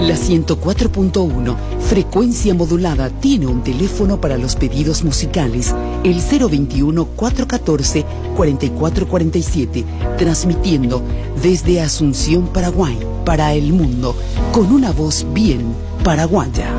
La 104.1, frecuencia modulada, tiene un teléfono para los pedidos musicales, el 021-414-4447, transmitiendo desde Asunción, Paraguay, para el mundo, con una voz bien paraguaya.